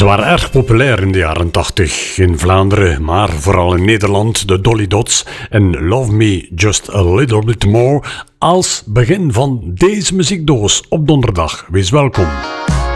Ze waren erg populair in de jaren 80 in Vlaanderen, maar vooral in Nederland, de Dolly Dots en Love Me Just a Little Bit More als begin van deze muziekdoos op donderdag. Wees welkom.